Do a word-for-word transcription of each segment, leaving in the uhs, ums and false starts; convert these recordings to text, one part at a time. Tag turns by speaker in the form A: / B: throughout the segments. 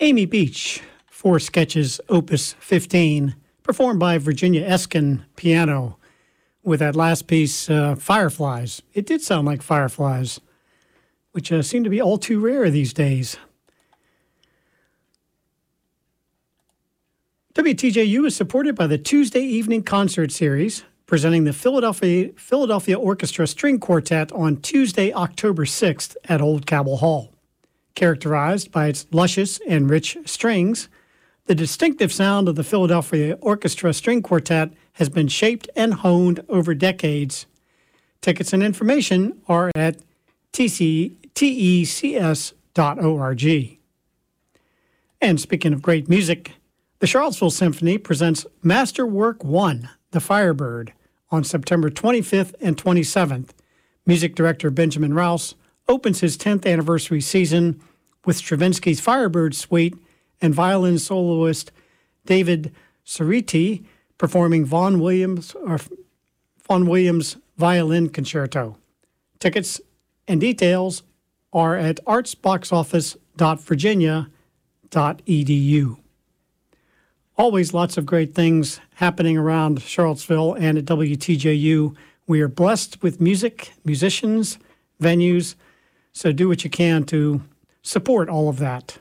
A: Amy Beach, four sketches, opus fifteen, performed by Virginia Eskin, piano, with that last piece, uh, Fireflies. It did sound like Fireflies, which uh, seem to be all too rare these days. W T J U is supported by the Tuesday Evening Concert Series, presenting the Philadelphia, Philadelphia Orchestra String Quartet on Tuesday, October sixth at Old Cabell Hall. Characterized by its luscious and rich strings, the distinctive sound of the Philadelphia Orchestra String Quartet has been shaped and honed over decades. Tickets and information are at T C T E C S dot org. And speaking of great music, the Charlottesville Symphony presents Masterwork one, The Firebird, on September twenty-fifth and twenty-seventh. Music director Benjamin Rouse opens his tenth anniversary season with Stravinsky's Firebird Suite and violin soloist David Cerruti performing Vaughan Williams or Vaughan Williams Violin Concerto. Tickets and details are at arts box office dot virginia dot e d u. Always lots of great things happening around Charlottesville and at W T J U. We are blessed with music, musicians, venues, so do what you can to support all of that.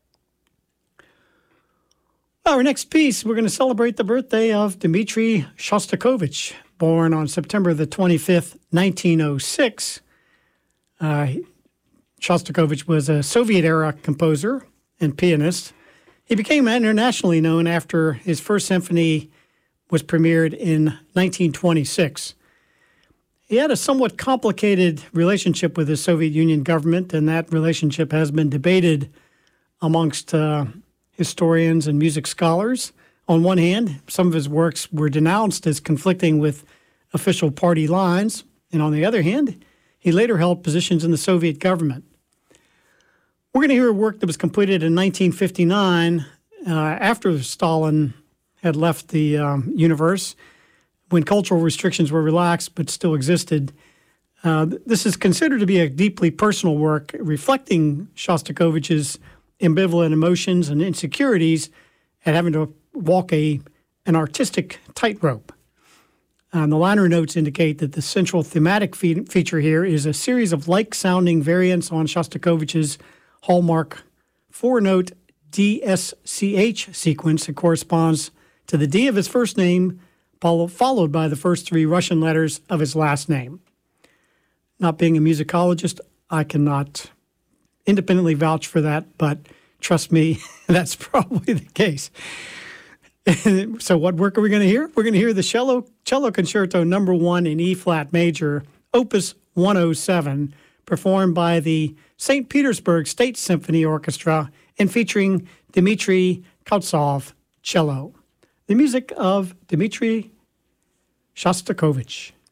A: Our next piece, we're going to celebrate the birthday of Dmitri Shostakovich, born on September the twenty-fifth, nineteen oh six. Uh, Shostakovich was a Soviet-era composer and pianist. He became internationally known after his first symphony was premiered in nineteen twenty-six. He had a somewhat complicated relationship with the Soviet Union government, and that relationship has been debated amongst uh, historians and music scholars. On one hand, some of his works were denounced as conflicting with official party lines, and on the other hand, he later held positions in the Soviet government. We're going to hear a work that was completed in nineteen fifty-nine uh, after Stalin had left the um, universe, when cultural restrictions were relaxed but still existed. Uh, this is considered to be a deeply personal work reflecting Shostakovich's ambivalent emotions and insecurities at having to walk a an artistic tightrope. Um, the liner notes indicate that the central thematic fe- feature here is a series of like-sounding variants on Shostakovich's hallmark four-note D S C H sequence that corresponds to the D of his first name, followed by the first three Russian letters of his last name. Not being a musicologist, I cannot independently vouch for that, but trust me, that's probably the case. So what work are we going to hear? We're going to hear the cello, cello Concerto number one in E-flat major, opus one oh seven, performed by the Saint Petersburg State Symphony Orchestra and featuring Dmitri Kautsov, cello. The music of Dmitri Shostakovich.